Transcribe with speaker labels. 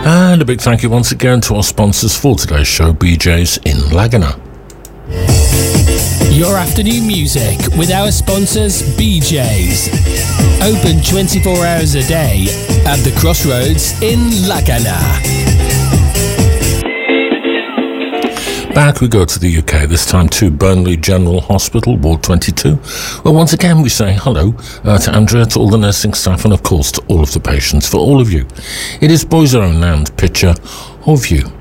Speaker 1: And a big thank you once again to our sponsors for today's show, BJ's in Lagana.
Speaker 2: Your afternoon music with our sponsors, BJ's. Open 24 hours a day at the Crossroads in Lagana.
Speaker 1: Back we go to the UK, this time to Burnley General Hospital, Ward 22. Well, once again we say hello to Andrea, to all the nursing staff, and of course to all of the patients. For all of you, it is Boys Own and Picture of You.